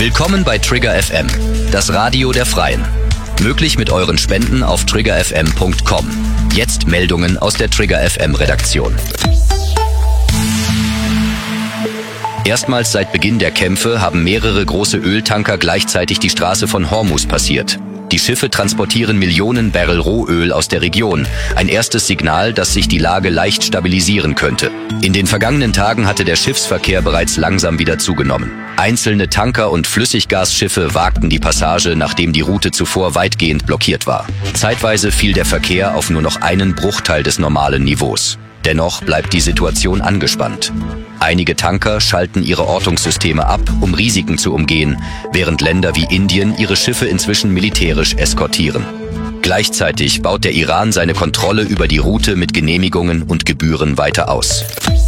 Willkommen bei Trigger FM, das Radio der Freien. Möglich mit euren Spenden auf triggerfm.com. Jetzt Meldungen aus der Trigger FM Redaktion. Erstmals seit Beginn der Kämpfe haben mehrere große Öltanker gleichzeitig die Straße von Hormuz passiert. Die Schiffe transportieren Millionen Barrel Rohöl aus der Region. Ein erstes Signal, dass sich die Lage leicht stabilisieren könnte. In den vergangenen Tagen hatte der Schiffsverkehr bereits langsam wieder zugenommen. Einzelne Tanker und Flüssiggasschiffe wagten die Passage, nachdem die Route zuvor weitgehend blockiert war. Zeitweise fiel der Verkehr auf nur noch einen Bruchteil des normalen Niveaus. Dennoch bleibt die Situation angespannt. Einige Tanker schalten ihre Ortungssysteme ab, um Risiken zu umgehen, während Länder wie Indien ihre Schiffe inzwischen militärisch eskortieren. Gleichzeitig baut der Iran seine Kontrolle über die Route mit Genehmigungen und Gebühren weiter aus.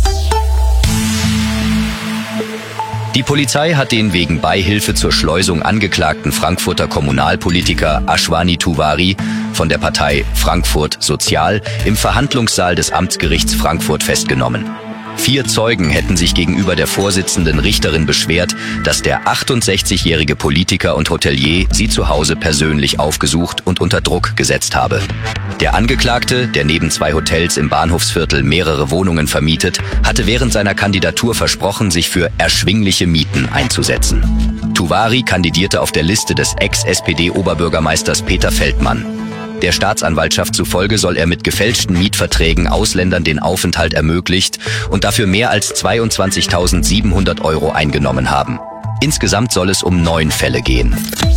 Die Polizei hat den wegen Beihilfe zur Schleusung angeklagten Frankfurter Kommunalpolitiker Ashwani Tuwari von der Partei Frankfurt Sozial im Verhandlungssaal des Amtsgerichts Frankfurt festgenommen. 4 Zeugen hätten sich gegenüber der vorsitzenden Richterin beschwert, dass der 68-jährige Politiker und Hotelier sie zu Hause persönlich aufgesucht und unter Druck gesetzt habe. Der Angeklagte, der neben 2 Hotels im Bahnhofsviertel mehrere Wohnungen vermietet, hatte während seiner Kandidatur versprochen, sich für erschwingliche Mieten einzusetzen. Tuwari kandidierte auf der Liste des Ex-SPD-Oberbürgermeisters Peter Feldmann. Der Staatsanwaltschaft zufolge soll er mit gefälschten Mietverträgen Ausländern den Aufenthalt ermöglicht und dafür mehr als 22.700 € eingenommen haben. Insgesamt soll es um 9 Fälle gehen.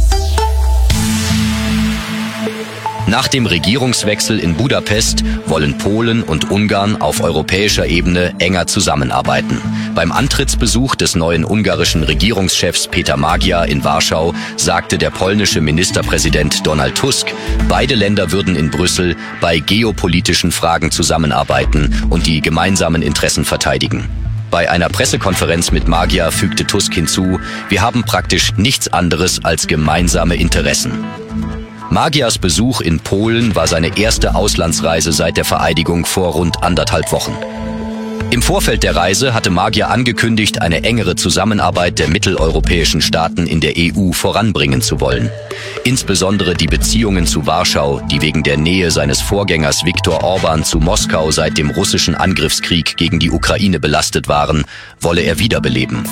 Nach dem Regierungswechsel in Budapest wollen Polen und Ungarn auf europäischer Ebene enger zusammenarbeiten. Beim Antrittsbesuch des neuen ungarischen Regierungschefs Peter Magyar in Warschau sagte der polnische Ministerpräsident Donald Tusk, beide Länder würden in Brüssel bei geopolitischen Fragen zusammenarbeiten und die gemeinsamen Interessen verteidigen. Bei einer Pressekonferenz mit Magyar fügte Tusk hinzu, wir haben praktisch nichts anderes als gemeinsame Interessen. Magyars Besuch in Polen war seine erste Auslandsreise seit der Vereidigung vor rund 1,5 Wochen. Im Vorfeld der Reise hatte Magyar angekündigt, eine engere Zusammenarbeit der mitteleuropäischen Staaten in der EU voranbringen zu wollen. Insbesondere die Beziehungen zu Warschau, die wegen der Nähe seines Vorgängers Viktor Orban zu Moskau seit dem russischen Angriffskrieg gegen die Ukraine belastet waren, wolle er wiederbeleben.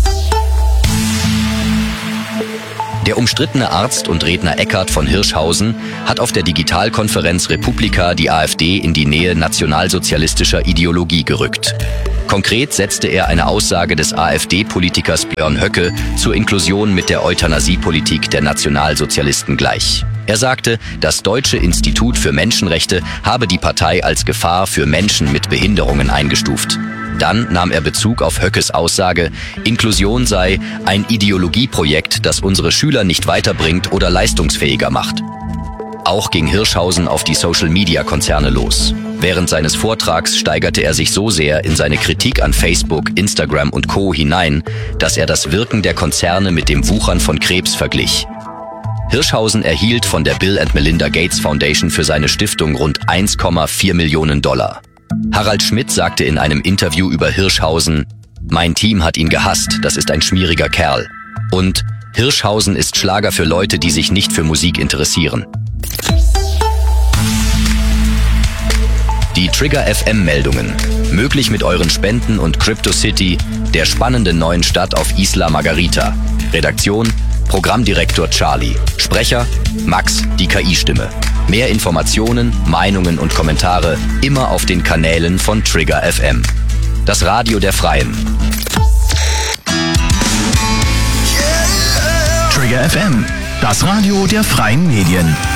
Der umstrittene Arzt und Redner Eckhard von Hirschhausen hat auf der Digitalkonferenz Republika die AfD in die Nähe nationalsozialistischer Ideologie gerückt. Konkret setzte er eine Aussage des AfD-Politikers Björn Höcke zur Inklusion mit der Euthanasiepolitik der Nationalsozialisten gleich. Er sagte, das Deutsche Institut für Menschenrechte habe die Partei als Gefahr für Menschen mit Behinderungen eingestuft. Dann nahm er Bezug auf Höckes Aussage, Inklusion sei ein Ideologieprojekt, das unsere Schüler nicht weiterbringt oder leistungsfähiger macht. Auch ging Hirschhausen auf die Social-Media-Konzerne los. Während seines Vortrags steigerte er sich so sehr in seine Kritik an Facebook, Instagram und Co. hinein, dass er das Wirken der Konzerne mit dem Wuchern von Krebs verglich. Hirschhausen erhielt von der Bill & Melinda Gates Foundation für seine Stiftung rund 1,4 Millionen $. Harald Schmidt sagte in einem Interview über Hirschhausen, mein Team hat ihn gehasst, das ist ein schmieriger Kerl. Und Hirschhausen ist Schlager für Leute, die sich nicht für Musik interessieren. Die Trigger FM Meldungen. Möglich mit euren Spenden und Crypto City, der spannenden neuen Stadt auf Isla Margarita. Redaktion, Programmdirektor Charlie. Sprecher, Max, die KI-Stimme. Mehr Informationen, Meinungen und Kommentare immer auf den Kanälen von Trigger FM. Das Radio der Freien. Trigger FM, das Radio der freien Medien.